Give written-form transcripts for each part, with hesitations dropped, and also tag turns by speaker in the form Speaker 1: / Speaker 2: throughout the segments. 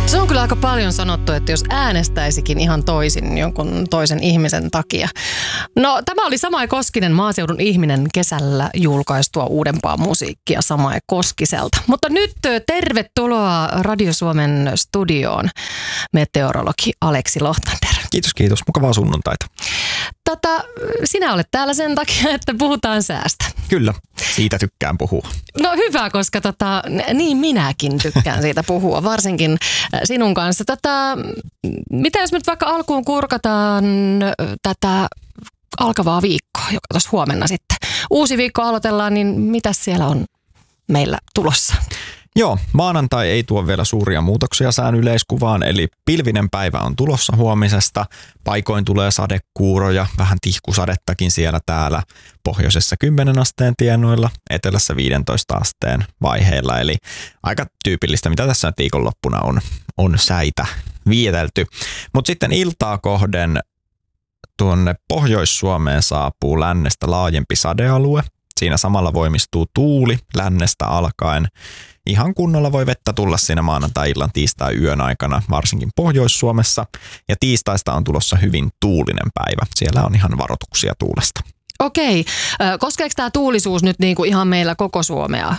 Speaker 1: Se on kyllä aika paljon sanottu, että jos äänestäisikin ihan toisin jonkun toisen ihmisen takia. No, tämä oli Samae Koskinen, maaseudun ihminen, kesällä julkaistua uudempaa musiikkia Samae Koskiselta. Mutta nyt tervetuloa Radio Suomen studioon, meteorologi Aleksi Lohtander.
Speaker 2: Kiitos. Mukavaa sunnuntaita.
Speaker 1: Sinä olet täällä sen takia, että puhutaan säästä.
Speaker 2: Kyllä, siitä tykkään puhua.
Speaker 1: No hyvä, koska niin minäkin tykkään siitä puhua, varsinkin sinun kanssa. Mitä jos nyt vaikka alkuun kurkataan tätä alkavaa viikkoa, joka tuossa huomenna sitten. Uusi viikko aloitellaan, niin mitä siellä on meillä tulossa?
Speaker 2: Joo, maanantai ei tuo vielä suuria muutoksia sään yleiskuvaan, eli pilvinen päivä on tulossa huomisesta. Paikoin tulee sadekuuroja, vähän tihkusadettakin siellä täällä. Pohjoisessa 10 asteen tienoilla, etelässä 15 asteen vaiheilla. Eli aika tyypillistä, mitä tässä viikonloppuna on säitä vietelty. Mutta sitten iltaa kohden tuonne Pohjois-Suomeen saapuu lännestä laajempi sadealue. Siinä samalla voimistuu tuuli lännestä alkaen. Ihan kunnolla voi vettä tulla siinä maanantai-illan tiistai-yön aikana, varsinkin Pohjois-Suomessa. Ja tiistaista on tulossa hyvin tuulinen päivä. Siellä on ihan varoituksia tuulesta.
Speaker 1: Okei. Koskeeko tämä tuulisuus nyt niinku ihan meillä koko Suomea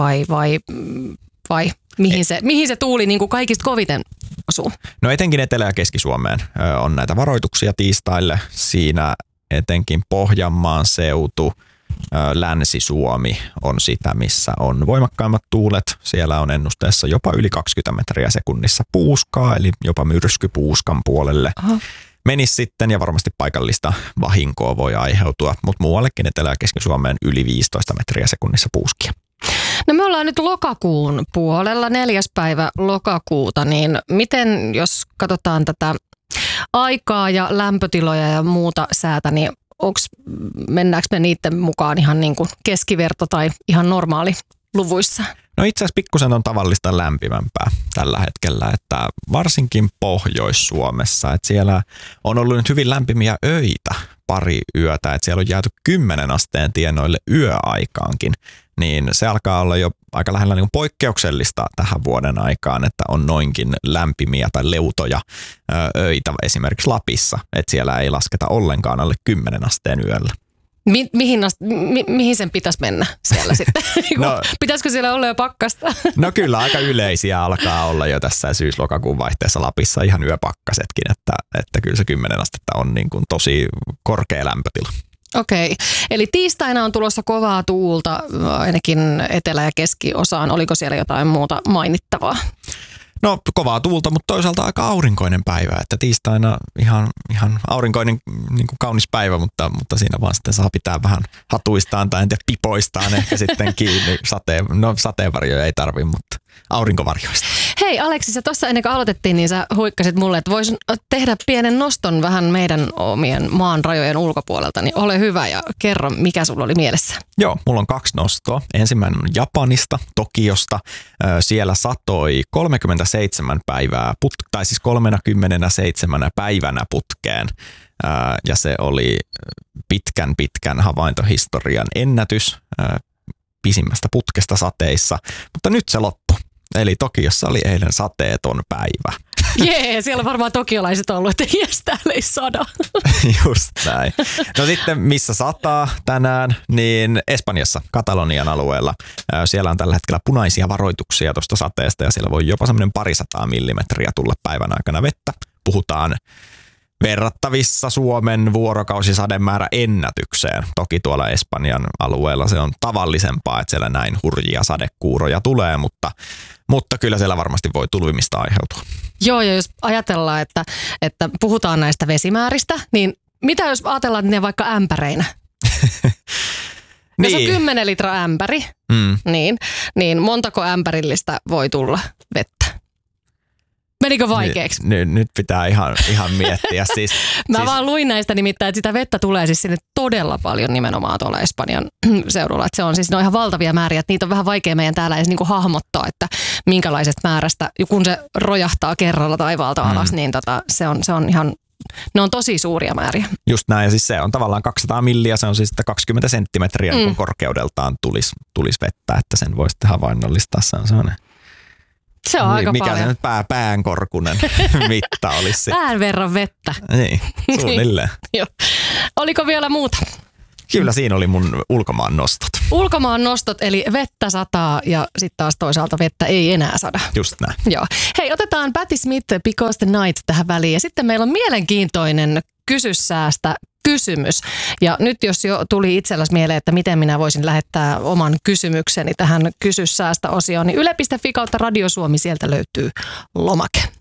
Speaker 1: vai mihin se tuuli niinku kaikista koviten osuu? No
Speaker 2: etenkin Etelä- ja Keski-Suomeen on näitä varoituksia tiistaille. Siinä etenkin Pohjanmaan seutu, Länsi-Suomi on sitä, missä on voimakkaimmat tuulet. Siellä on ennusteessa jopa yli 20 metriä sekunnissa puuskaa, eli jopa myrsky puuskan puolelle. Aha. Menisi sitten ja varmasti paikallista vahinkoa voi aiheutua, mutta muuallekin Etelä- ja Keski-Suomeen yli 15 metriä sekunnissa puuskia.
Speaker 1: No me ollaan nyt lokakuun puolella, 4. päivä lokakuuta, niin miten jos katsotaan tätä aikaa ja lämpötiloja ja muuta säätä, niin mennäänkö me niiden mukaan ihan niin kuin keskiverto tai ihan normaali luvuissa?
Speaker 2: No itse asiassa pikkusen on tavallista lämpimämpää tällä hetkellä, että varsinkin Pohjois-Suomessa, että siellä on ollut nyt hyvin lämpimiä öitä pari yötä, että siellä on jääty 10 asteen tienoille yöaikaankin, niin se alkaa olla jo aika lähellä niin kuin poikkeuksellista tähän vuoden aikaan, että on noinkin lämpimiä tai leutoja öitä esimerkiksi Lapissa, että siellä ei lasketa ollenkaan alle 10 asteen yöllä.
Speaker 1: Mihin sen pitäisi mennä siellä sitten? No, pitäisikö siellä olla jo pakkasta?
Speaker 2: No kyllä, aika yleisiä alkaa olla jo tässä syys-lokakuun vaihteessa Lapissa ihan yöpakkasetkin, että kyllä se 10 astetta on niin kuin tosi korkea lämpötila.
Speaker 1: Okei, eli tiistaina on tulossa kovaa tuulta ainakin etelä- ja keskiosaan. Oliko siellä jotain muuta mainittavaa?
Speaker 2: No kovaa tuulta, mutta toisaalta aika aurinkoinen päivä, että tiistaina ihan aurinkoinen niin kuin kaunis päivä, mutta siinä vaan sitten saa pitää vähän hatuistaan tai pipoistaan ehkä sitten kiinni. Sateenvarjoja ei tarvitse, mutta aurinkovarjoista.
Speaker 1: Hei Aleksi, sä tuossa ennen kuin aloitettiin, niin sä huikkasit mulle, että vois tehdä pienen noston vähän meidän omien maan rajojen ulkopuolelta, niin ole hyvä ja kerro, mikä sulla oli mielessä.
Speaker 2: Joo, mulla on 2 nostoa. Ensimmäinen on Japanista, Tokiosta. Siellä satoi 37 päivää, tai siis 37 päivänä putkeen. Ja se oli pitkän havaintohistorian ennätys pisimmästä putkesta sateissa, mutta nyt se loppui. Eli Tokiossa oli eilen sateeton päivä.
Speaker 1: Jee, siellä varmaan tokiolaiset on ollut, että jes, täällä ei sada.
Speaker 2: Just näin. No sitten missä sataa tänään, niin Espanjassa, Katalonian alueella. Siellä on tällä hetkellä punaisia varoituksia tuosta sateesta ja siellä voi jopa semmoinen 200 millimetriä tulla päivän aikana vettä. Puhutaan verrattavissa Suomen vuorokausisademäärä ennätykseen. Toki tuolla Espanjan alueella se on tavallisempaa, että siellä näin hurjia sadekuuroja tulee, mutta kyllä siellä varmasti voi tulvimista aiheutua.
Speaker 1: Joo, ja jos ajatellaan, että puhutaan näistä vesimääristä, niin mitä jos ajatellaan, että ne vaikka ämpäreinä? Jos on 10 litraa ämpäri, niin montako ämpärillistä voi tulla vettä? Menikö vaikeaksi?
Speaker 2: Nyt pitää ihan miettiä.
Speaker 1: Mä vaan luin näistä nimittäin, että sitä vettä tulee siis sinne todella paljon nimenomaan tuolla Espanjan seudulla. Että ne on ihan valtavia määriä, että niitä on vähän vaikea meidän täällä edes niinku hahmottaa, että minkälaisesta määrästä, kun se rojahtaa kerralla taivaalta alas, niin se on ihan, ne on tosi suuria määriä. Just
Speaker 2: näin, ja siis se on tavallaan 200 milliä, se on siis 20 senttimetriä kun korkeudeltaan tulisi vettä, että sen voi sitten havainnollistaa, se on sellainen
Speaker 1: Se on aika
Speaker 2: mikä
Speaker 1: paljon.
Speaker 2: se nyt päänkorkunen mitta olisi?
Speaker 1: Pään verran vettä.
Speaker 2: Niin, suunnilleen.
Speaker 1: Joo. Oliko vielä muuta?
Speaker 2: Kyllä siinä oli mun ulkomaan nostot.
Speaker 1: Ulkomaan nostot, eli vettä sataa ja sitten taas toisaalta vettä ei enää sada.
Speaker 2: Just näin.
Speaker 1: Joo. Hei, otetaan Patti Smith, Because the Night tähän väliin. Ja sitten meillä on mielenkiintoinen Kysy säästä kysymys. Ja nyt jos jo tuli itselläsi mieleen, että miten minä voisin lähettää oman kysymykseni tähän Kysy säästä -osioon, niin yle.fi/radiosuomi, sieltä löytyy lomake.